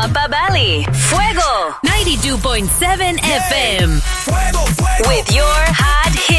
Papa Belly. Fuego 92.7 FM. Fuego, fuego. With your hot hits.